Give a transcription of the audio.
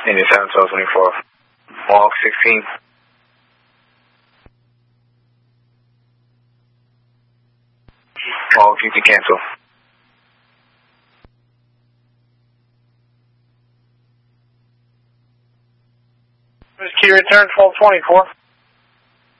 India 71224. Walk 16. Walk 50 cancel. This is key return 1224.